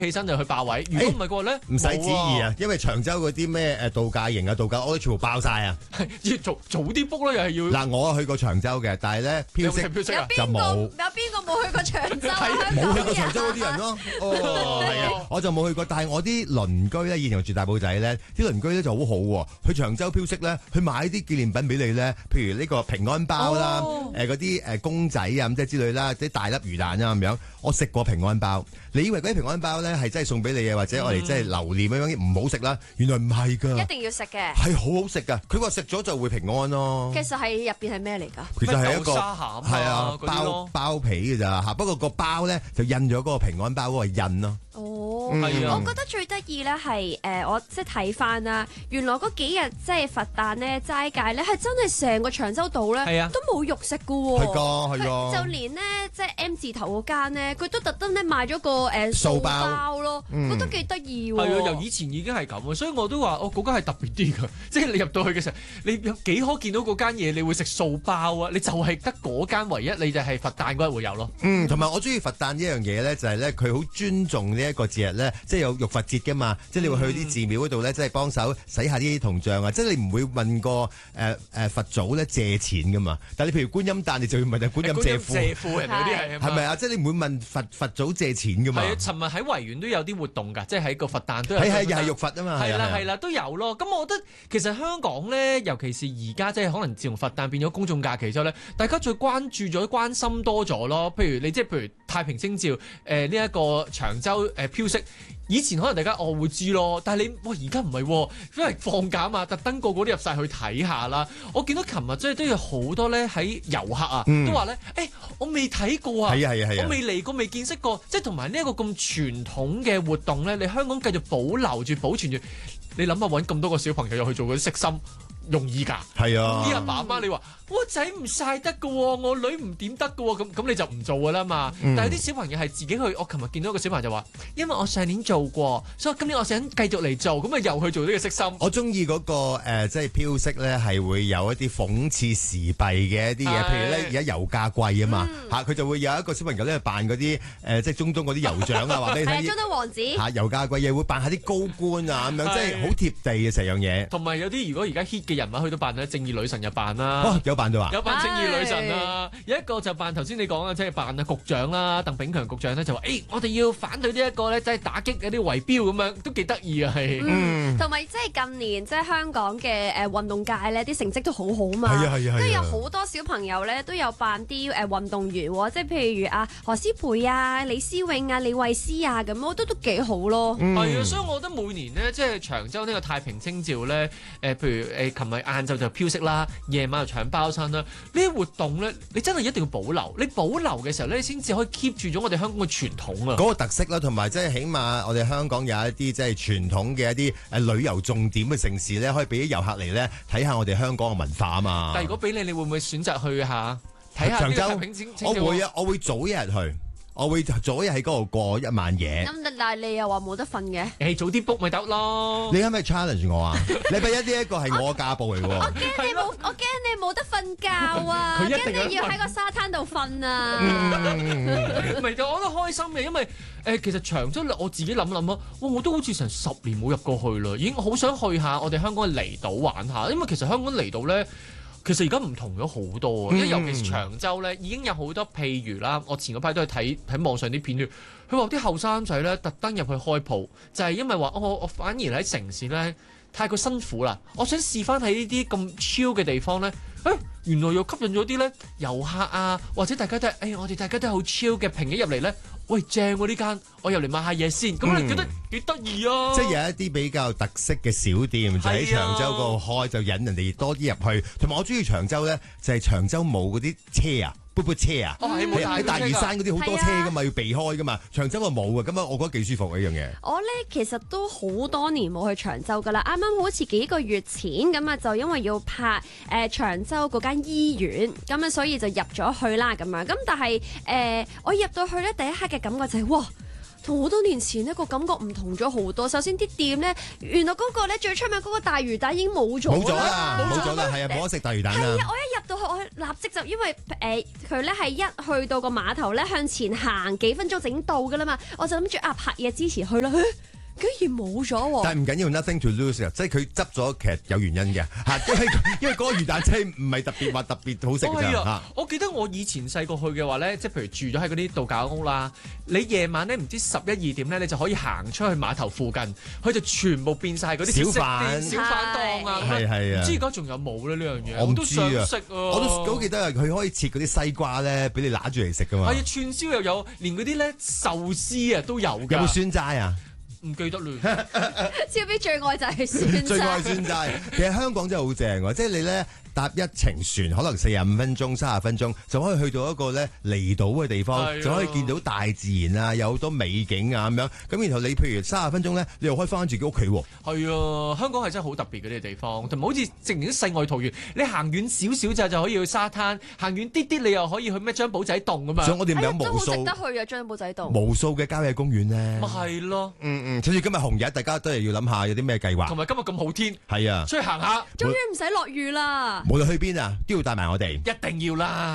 起身就去霸位。如果唔係嘅話咧， 唔使旨意啊，因為長洲嗰啲咩度假營啊、度假屋都全部爆晒啊！ 要早啲 book 啦，又係要。 嗱，我去過長洲嘅，但係咧飄色就冇。 有邊個冇去過長洲啊？ 冇去過長洲嗰啲人咯。哦，係啊，我就冇去過，但係我啲鄰居咧，以前住大埔仔咧，啲鄰居咧就好好喎。去長洲飄色咧，去買啲紀念品俾你咧，譬如呢個平安包啦，嗰啲公仔啊咁即係之類啦，啲大粒魚蛋啊咁樣。我食過平安包，你以為嗰啲平安包咧係真係送俾你啊，或者我哋真係留念咁樣唔好食啦？原來唔係㗎， 一定要食嘅， 係好好食㗎。佢話食咗就會平安咯。 其實係入邊係咩嚟㗎？ 其實係一個沙餡係啊包皮㗎咋嚇，不過個包咧就印咗嗰個平安包嗰個印咯。 哦， 係啊， 我覺得最得意咧係我即係睇翻啦，原來嗰幾日即係佛誕咧齋戒咧係真係成個長洲島咧都冇肉食㗎喎。 係㗎，係㗎。 就連咧即係 M 字頭嗰間咧，佢都特登咧買咗個素包咯，覺得幾得意喎。 係啊，由以前已經係咁啊，所以我都話嗰間係特別啲㗎，即係你入到去嘅時候，你有幾可見到嗰間嘢，你會食素包啊？你就係得嗰間唯一，你就係佛誕嗰日會有咯。 同埋我中意佛誕呢樣嘢咧，就係咧佢好尊重呢一個節日咧，即係有浴佛節㗎嘛，即係你會去啲寺廟嗰度咧，即係幫手洗下啲銅像啊，即係你唔會問個佛祖咧借錢㗎嘛，但係你譬如觀音誕，你就要問觀音借庫人嗰啲係咪啊？即係你唔會問佛祖借錢㗎嘛？ 係啊，尋日喺維園都有啲活動㗎，即係喺個佛誕都有。 係又係浴佛啊嘛。 係啦，都有咯。咁我覺得其實香港咧，尤其是而家即係可能自從佛誕變咗公眾假期之後咧，大家最關注咗、關心多咗咯。譬如太平清醮呢一個長洲飄色。以前可能大家會知咯，但係你而家唔係，因為放假嘛，特登個個都入晒去睇下啦。我見到琴日即係都有好多咧喺遊客啊，都話咧，我未睇過啊，我未嚟過，未見識過，即係同埋呢一個咁傳統嘅活動咧，你香港繼續保留住、保存住，你諗下揾咁多個小朋友又去做嗰啲色心。容易㗎， 係啊！ 啲阿爸阿媽你話我仔唔晒得㗎喎，我女唔點得㗎喎，咁你就唔做㗎啦嘛。但係啲小朋友係自己去，我琴日見到一個小朋友就話，因為我上年做過，所以今年我想繼續嚟做，咁啊又去做呢個色心。 我中意嗰個即係飄色咧，係會有一啲諷刺時弊嘅一啲嘢，譬如咧而家油價貴啊嘛，佢就會有一個小朋友咧扮嗰啲即係中東嗰啲酋長啊，話俾你聽。 中東王子油價貴嘢會扮下啲高官啊咁樣，即係好貼地嘅成樣嘢。 同埋有啲如果而家 hit 嘅人物去到扮咧，正義女神就扮啦， 有扮到啊， 有扮正義女神啊，有一個就扮頭先你講嘅，即係扮啊局長啦，鄧炳強局長咧就話，我哋要反對呢一個咧，即係打擊嗰啲圍標咁樣，都幾得意啊，係。 同埋即係近年即係香港嘅運動界咧，啲成績都好好嘛， 係啊， 都有好多小朋友咧都有扮啲運動員喎，即係譬如何詩蓓啊、李思穎啊、李慧詩啊咁，我覺得都幾好咯。 係啊，所以我覺得每年呢，即係長洲呢個太平清醮咧，譬如琴日晏晝就飄色啦，夜晚就搶包餐啦，呢啲活動咧，你真係一定要保留。你保留嘅時候咧，你先至可以 keep 住咗我哋香港嘅傳統啊。 嗰個特色啦，同埋即係起碼我哋香港有一啲即係傳統嘅一啲旅遊重點嘅城市咧，可以俾啲遊客嚟咧睇下我哋香港嘅文化啊嘛。 但係如果俾你，你會唔會選擇去下睇下呢個太平清醮？ 我會啊，我會早一日去。我會早日喺嗰度過一晚夜。 咁但係你又話冇得瞓嘅？ 早啲 book 咪得咯。 你係咪 challenge 我啊？禮拜一呢一個係我嘅家暴嚟喎。 我驚你冇得瞓覺啊！驚你要喺個沙灘度瞓啊！ 唔係，我覺得開心嘅，因為其實長洲我自己諗諗啊，我都好似成10年冇入過去啦，已經好想去下我哋香港嘅離島玩下，因為其實香港離島咧。其實而家唔同咗好多，因為尤其是長洲咧，已經有好多譬如啦，我前嗰排都係睇網上啲片段，佢話啲後生仔咧特登入去開鋪，就係因為話我反而喺城市咧太過辛苦啦，我想試翻喺呢啲咁 chill 嘅地方咧，原來又吸引咗啲咧遊客啊，或者大家都係我哋大家都好 chill 嘅平日入嚟咧。喂，正喎呢間，我入嚟買下嘢先，咁你覺得幾得意啊？ 即係有一啲比較特色嘅小店，就喺長洲嗰度開，就引人哋多啲入去。同埋我中意長洲咧，就係長洲冇嗰啲車啊。杯車啊！喺大嶼山嗰啲好多車噶嘛，要避開噶嘛。長洲啊冇啊，咁我覺得幾舒服呢樣嘢。 我咧其實都好多年冇去長洲噶啦，啱啱好似幾個月前咁啊，就因為要拍長洲嗰間醫院，咁啊所以就入咗去啦咁樣。咁但係我入到去咧，第一刻嘅感覺就係哇！同好多年前呢個感覺唔同咗好多。首先啲店咧，原來嗰個咧最出名嗰個大魚蛋已經冇咗啦， 冇咗啦，係啊，冇得食大魚蛋啦。 係啊，我一入到我立即就因為佢咧係一去到個碼頭咧向前行幾分鐘就已經到㗎啦嘛，我就諗住拍嘢之前去啦。居然冇咗喎！ 但係唔緊要 ，nothing to lose 啊！即係佢執咗，其實有原因嘅嚇，因為嗰個魚蛋仔唔係特別話特別好食㗎嚇。 我記得我以前細個去嘅話咧，即係譬如住咗喺嗰啲度假屋啦，你夜晚咧唔知11、2點咧，你就可以行出去碼頭附近，佢就全部變晒嗰啲小販檔啊！ 係啊！ 唔知而家仲有冇咧呢樣嘢？ 我唔知啊！ 我都想食啊！ 我都好記得啊！佢可以切嗰啲西瓜咧，俾你揦住嚟食㗎嘛。 係啊，串燒又有，連嗰啲咧壽司啊都有㗎。 有冇酸齋啊？ 唔記得嘞。 超 B 最愛就係酸齋， 最愛酸齋。其實香港真係好正喎，即係你咧搭一程船，可能45分鐘、30分鐘就可以去到一個咧離島嘅地方，就可以見到大自然啊，有好多美景啊咁樣。咁然後你譬如30分鐘咧，你又可以翻自己屋企喎。 係啊，香港係真係好特別嘅呢個地方，同埋好似正如啲世外桃源，你行遠少少就可以去沙灘，行遠啲你又可以去咩張寶仔洞咁嘛。 所以我哋咪有無數都好值得去啊張寶仔洞， 無數嘅郊野公園咧。 咪係咯， 趁住今日紅日，大家都係要諗下有啲咩計劃。 同埋今日咁好天， 係啊， 出去行下， 終於唔使落雨啦。 無論去邊啊，都要帶埋我哋。 一定要啦。